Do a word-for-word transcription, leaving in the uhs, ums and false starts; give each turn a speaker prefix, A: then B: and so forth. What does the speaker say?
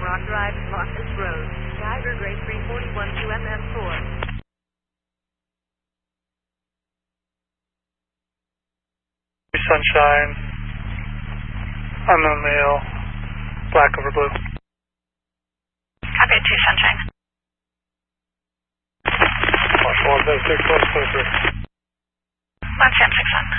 A: Rock Drive, Loftus Road. Driver grade three forty-one to M M four.
B: Sunshine. I'm a male. Black over blue.
C: Copy two Sunshine.
B: Marshall one seven six one twenty-three.
C: one seven six one.